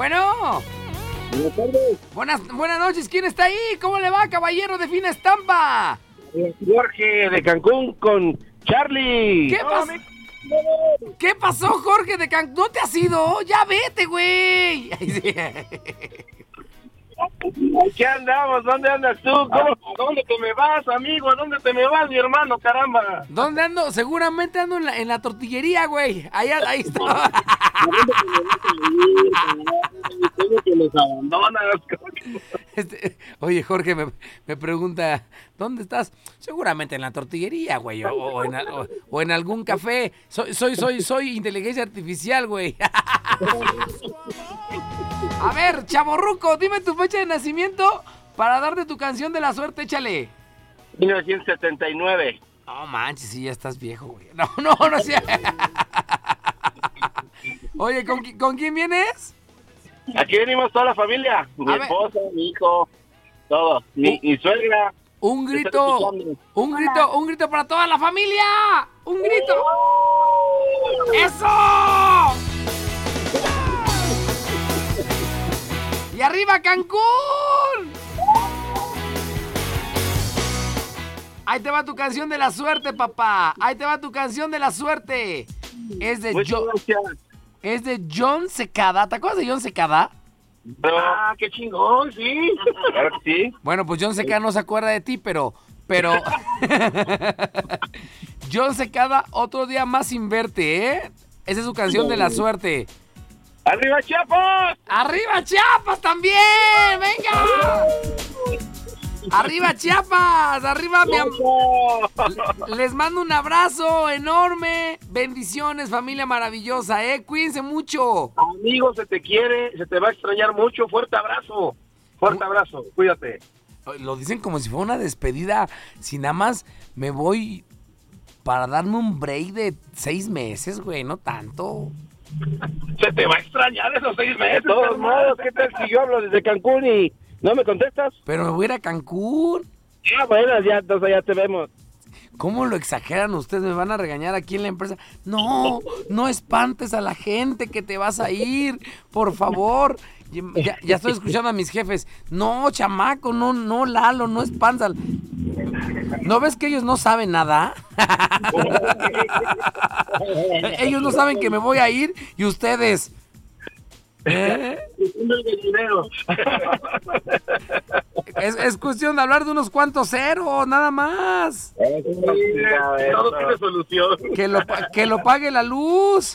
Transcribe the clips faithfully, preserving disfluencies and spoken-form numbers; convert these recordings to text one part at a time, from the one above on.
Bueno. Buenas tardes. Buenas, buenas noches. ¿Quién está ahí? ¿Cómo le va, caballero de fina estampa? Jorge de Cancún con Charlie. ¿Qué pasó? ¿Qué pasó, Jorge de Cancún? ¿No te has ido? Ya vete, güey. ¿Qué andamos? ¿Dónde andas tú? ¿Cómo? ¿A dónde te me vas, amigo? ¿A dónde te me vas, mi hermano? Caramba. ¿Dónde ando? Seguramente ando en la, en la tortillería, güey. Ahí, ahí está. ¿Cómo que los abandonas? Este, oye, Jorge me, me pregunta, ¿dónde estás? Seguramente en la tortillería, güey, o, o, en, o, o en algún café. Soy, soy, soy, soy inteligencia artificial, güey. A ver, chavorruco, dime tu fecha de nacimiento para darte tu canción de la suerte, échale. mil novecientos setenta y nueve. No manches, sí, ya estás viejo, güey. No, no, no sé. Oye, ¿con, ¿con quién vienes? Aquí venimos toda la familia. Mi A esposa, ver. mi hijo, todo. Mi, mi suegra. Un grito, un grito, un grito para toda la familia. Un grito. ¡Eso! ¡Y arriba Cancún! Ahí te va tu canción de la suerte, papá. Ahí te va tu canción de la suerte. Es de John, es de John Secada. ¿Te acuerdas de John Secada? No. Ah, qué chingón, sí. Claro que sí. Bueno, pues John Secada no se acuerda de ti, pero, pero John Secada, otro día más sin verte, ¿eh? Esa es su canción de la suerte. ¡Arriba Chiapas! ¡Arriba Chiapas también! ¡Venga! ¡Arriba Chiapas! ¡Arriba mi amor! Les mando un abrazo enorme. Bendiciones, familia maravillosa, ¿eh? Cuídense mucho. Amigo, se te quiere, se te va a extrañar mucho. Fuerte abrazo. Fuerte abrazo. Cuídate. Lo dicen como si fuera una despedida. Si nada más me voy para darme un break de seis meses, güey, no tanto. Se te va a extrañar esos seis meses. De todos modos, ¿qué tal si yo hablo desde Cancún y no me contestas? Pero me voy a ir a Cancún. Ah, bueno, ya, entonces ya te vemos. ¿Cómo lo exageran ustedes? ¿Me van a regañar aquí en la empresa? No, no espantes a la gente que te vas a ir, por favor. Ya, ya estoy escuchando a mis jefes. No, chamaco, no, no, Lalo, no espantas. ¿No ves que ellos no saben nada? Ellos no saben que me voy a ir y ustedes... ¿Eh? Es, es cuestión de hablar de unos cuantos ceros, nada más. Todo tiene solución. Que lo, que lo pague la luz.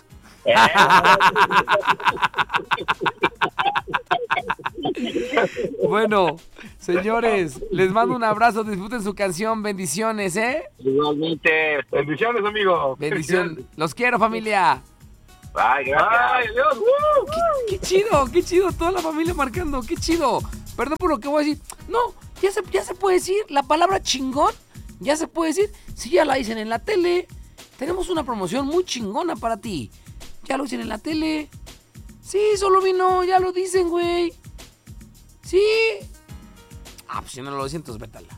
Bueno, señores, les mando un abrazo, disfruten su canción, bendiciones, ¿eh? Igualmente, bendiciones, amigo. Bendiciones, los quiero, familia. Bye, gracias. Bye, Dios. Uh, qué, qué chido, qué chido, toda la familia marcando, qué chido. Perdón por lo que voy a decir. No, ya se, ya se puede decir la palabra chingón, ya se puede decir, si ya la dicen en la tele. Tenemos una promoción muy chingona para ti. Ya lo dicen en la tele. Sí, solo vino, ya lo dicen, güey. Sí. Ah, pues si no lo dicen, entonces vétala.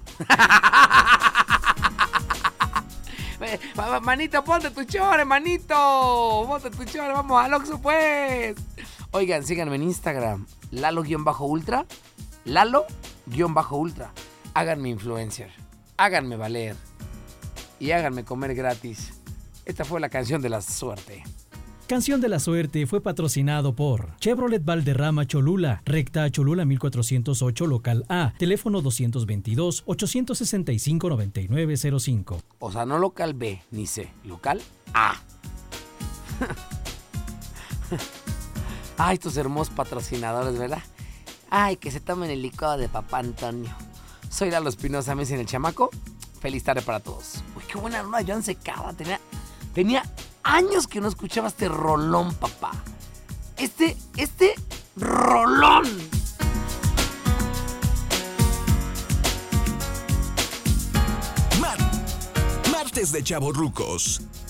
Manito, ponte tu chore, manito. Ponte tu chore, vamos al Oxxo, pues. Oigan, síganme en Instagram, Lalo-Ultra. Lalo-Ultra. Háganme influencer. Háganme valer. Y háganme comer gratis. Esta fue la canción de la suerte. Canción de la Suerte fue patrocinado por Chevrolet Valderrama Cholula, recta Cholula mil cuatrocientos ocho, local A, teléfono dos veintidós, ochocientos sesenta y cinco, noventa y nueve cero cinco. O sea, no local B ni C, local A. Ay, estos hermosos patrocinadores, ¿verdad? Ay, que se tomen el licuado de Papá Antonio. Soy Lalo Espinosa, me dicen el chamaco. Feliz tarde para todos. Uy, qué buena rola, John Secada. Tenía, tenía años que no escuchaba este rolón, papá. Este, este rolón. Mar- Martes de Chavorrucos.